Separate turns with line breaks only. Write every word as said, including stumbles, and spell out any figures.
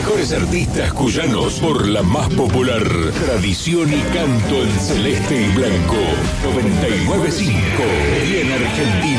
mejores artistas cuyanos por la más popular. Tradición y canto en celeste y blanco. noventa y nueve punto cinco. Bien Argentina.